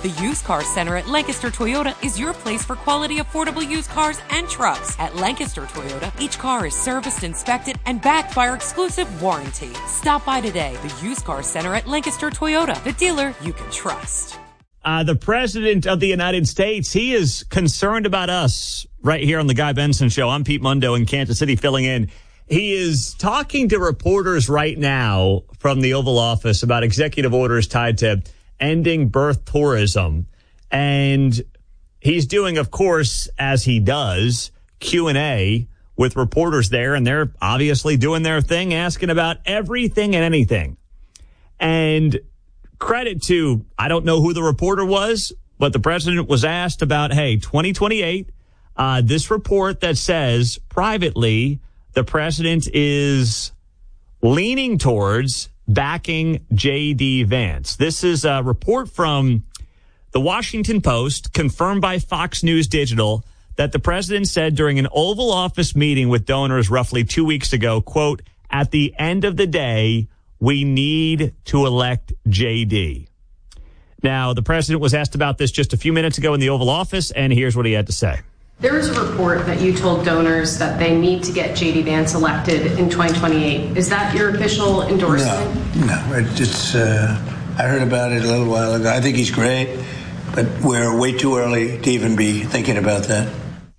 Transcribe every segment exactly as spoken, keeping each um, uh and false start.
The Used Car Center at Lancaster Toyota is your place for quality, affordable used cars and trucks. At Lancaster Toyota, each car is serviced, inspected, and backed by our exclusive warranty. Stop by today. The Used Car Center at Lancaster Toyota, the dealer you can trust. Uh, the President of the United States, he is concerned about us right here on the Guy Benson Show. I'm Pete Mundo in Kansas City filling in. He is talking to reporters right now from the Oval Office about executive orders tied to ending birth tourism. And he's doing, of course, as he does, Q and A with reporters there. And they're obviously doing their thing, asking about everything and anything. And credit to, I don't know who the reporter was, but the president was asked about, hey, twenty twenty-eight, uh, this report that says privately the president is leaning towards backing J D. Vance. This is a report from the Washington Post, confirmed by Fox News Digital, that the president said during an Oval Office meeting with donors roughly two weeks ago, quote, at the end of the day, we need to elect J D. Now, the president was asked about this just a few minutes ago in the Oval Office, and here's what he had to say. There was a report that you told donors that they need to get J D. Vance elected in twenty twenty-eight. Is that your official endorsement? No, no. It's, uh, I heard about it a little while ago. I think he's great, but we're way too early to even be thinking about that.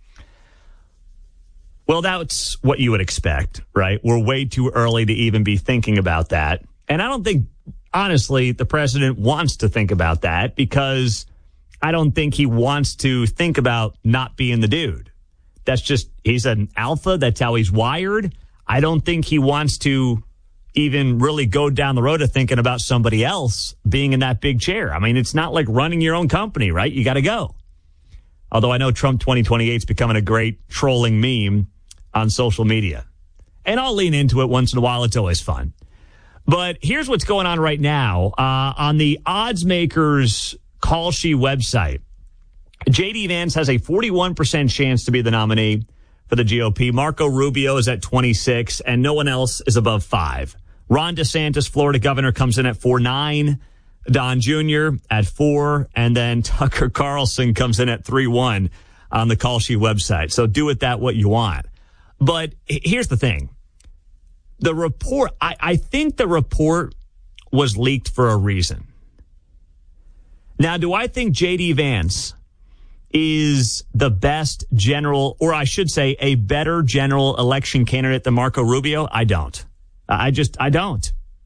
Well, that's what you would expect, right? We're way too early to even be thinking about that. And I don't think, honestly, the president wants to think about that, because I don't think he wants to think about not being the dude. That's just, he's an alpha. That's how he's wired. I don't think he wants to even really go down the road of thinking about somebody else being in that big chair. I mean, it's not like running your own company, right? You got to go. Although I know Trump twenty twenty-eight is becoming a great trolling meme on social media. And I'll lean into it once in a while. It's always fun. But here's what's going on right now. Uh, on the odds makers Kalshi website, J D. Vance has a forty-one percent chance to be the nominee for the G O P. Marco Rubio is at twenty-six, and no one else is above five. Ron DeSantis, Florida governor, comes in at four nine. Don Junior at four, and then Tucker Carlson comes in at three one on the Kalshi website. So do with that what you want. But here's the thing. The report, I, I think the report was leaked for a reason. Now, do I think J D. Vance is the best general, or I should say a better general election candidate than Marco Rubio? I don't. I just, I don't.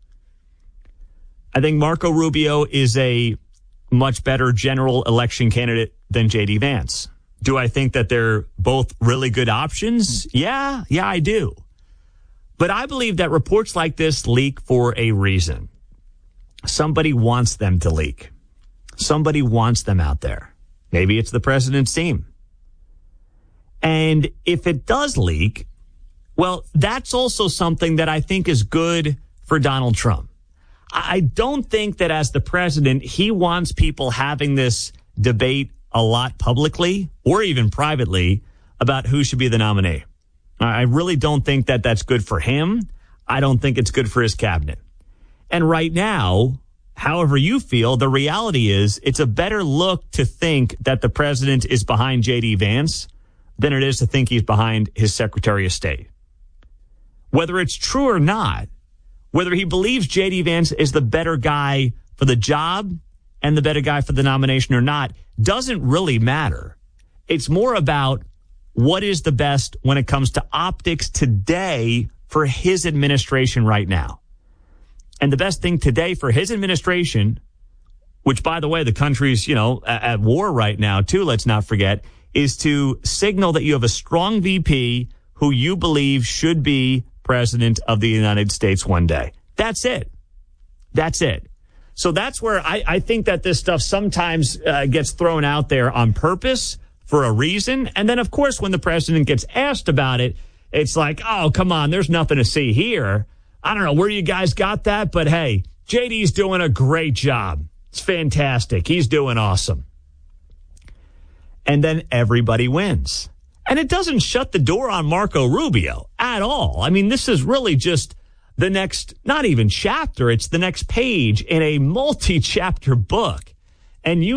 I think Marco Rubio is a much better general election candidate than J D. Vance. Do I think that they're both really good options? Yeah, yeah, I do. But I believe that reports like this leak for a reason. Somebody wants them to leak. Somebody wants them out there. Maybe it's the president's team. And if it does leak, well, that's also something that I think is good for Donald Trump. I don't think that as the president, he wants people having this debate a lot publicly or even privately about who should be the nominee. I really don't think that that's good for him. I don't think it's good for his cabinet. And right now, however you feel, the reality is it's a better look to think that the president is behind J D. Vance than it is to think he's behind his Secretary of State. Whether it's true or not, whether he believes J D. Vance is the better guy for the job and the better guy for the nomination or not, doesn't really matter. It's more about what is the best when it comes to optics today for his administration right now. And the best thing today for his administration, which, by the way, the country's, you know, at, at war right now, too, let's not forget, is to signal that you have a strong V P who you believe should be president of the United States one day. That's it. That's it. So that's where I, I think that this stuff sometimes uh, gets thrown out there on purpose for a reason. And then, of course, when the president gets asked about it, it's like, oh, come on, there's nothing to see here. I don't know where you guys got that, but hey, J D's doing a great job. It's fantastic. He's doing awesome. And then everybody wins. And it doesn't shut the door on Marco Rubio at all. I mean, this is really just the next, not even chapter, it's the next page in a multi-chapter book. And you